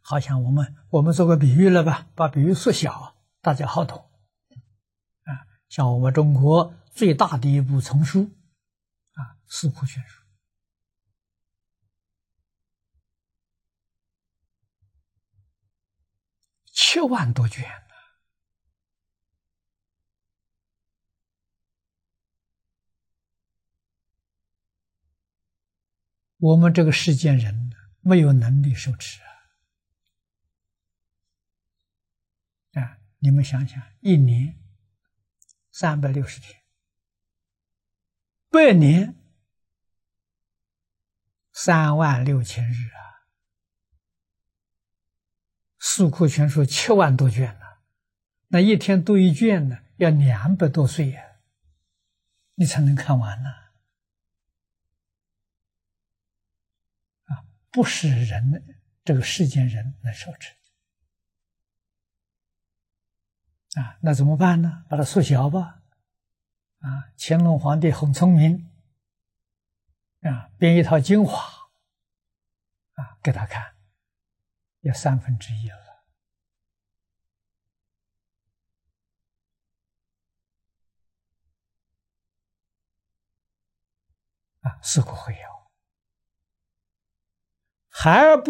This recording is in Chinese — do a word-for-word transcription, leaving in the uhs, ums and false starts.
好像我们我们做个比喻了吧，把比喻缩小，大家好懂。啊，像我们中国最大的一部丛书啊，《四库全书》，七万多卷呢。我们这个世间人没有能力受持啊！啊，你们想想，一年三百六十天，百年三万六千日啊！四库全书七万多卷呢，那一天读一卷呢，要两百多岁呀、啊，你才能看完呢。啊，不是人这个世间人能受持啊，那怎么办呢？把它缩小吧。啊，乾隆皇帝很聪明，啊，编一套精华，啊，给他看，要三分之一了。啊，四库会要，孩儿不